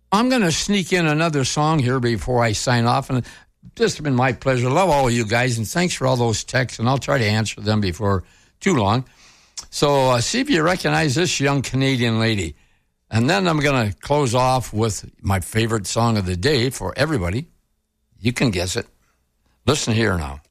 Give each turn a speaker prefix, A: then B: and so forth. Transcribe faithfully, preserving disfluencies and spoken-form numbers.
A: I'm going to sneak in another song here before I sign off, and this has been my pleasure. Love all of you guys, and thanks for all those texts, and I'll try to answer them before too long. So uh, see if you recognize this young Canadian lady. And then I'm going to close off with my favorite song of the day for everybody. You can guess it. Listen here now.